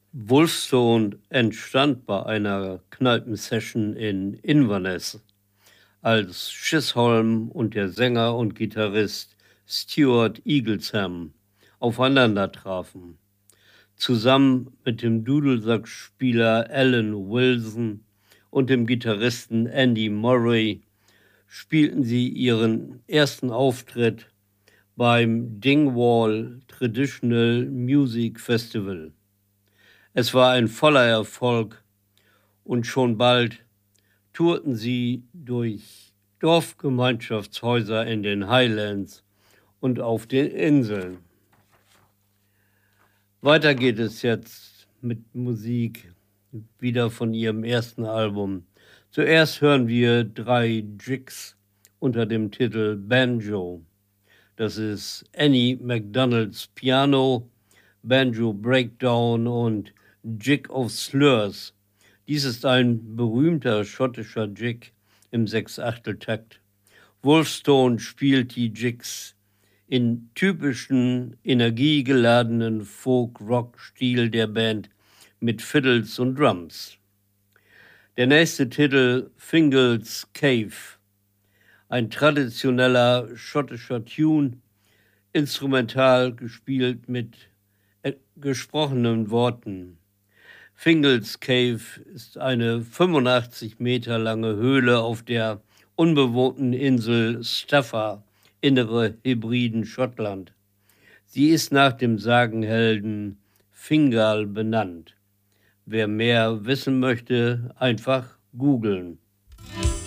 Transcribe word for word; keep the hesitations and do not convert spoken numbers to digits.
Wolfstone entstand bei einer Kneipensession in Inverness, als Chisholm und der Sänger und Gitarrist Stuart Eaglesham aufeinander trafen. Zusammen mit dem Dudelsackspieler Alan Wilson und dem Gitarristen Andy Murray spielten sie ihren ersten Auftritt beim Dingwall Traditional Music Festival. Es war ein voller Erfolg und schon bald tourten sie durch Dorfgemeinschaftshäuser in den Highlands und auf den Inseln. Weiter geht es jetzt mit Musik, wieder von ihrem ersten Album. Zuerst hören wir drei Jigs unter dem Titel Banjo. Das ist Annie MacDonalds Piano, Banjo Breakdown und Jig of Slurs. Dies ist ein berühmter schottischer Jig im Sechsachteltakt. Wolfstone spielt die Jigs in typischen, energiegeladenen Folk-Rock-Stil der Band mit Fiddles und Drums. Der nächste Titel, Fingal's Cave, ein traditioneller schottischer Tune, instrumental gespielt mit äh, gesprochenen Worten. Fingal's Cave ist eine fünfundachtzig Meter lange Höhle auf der unbewohnten Insel Staffa, innere Hebriden, Schottland. Sie ist nach dem Sagenhelden Fingal benannt. Wer mehr wissen möchte, einfach googeln.